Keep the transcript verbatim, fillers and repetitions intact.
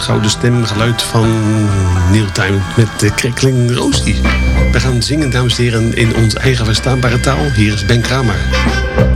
gouden stemgeluid van Neil Tuin met de Crackling Rosie. We gaan zingen, dames en heren, in onze eigen verstaanbare taal. Hier is Ben Kramer.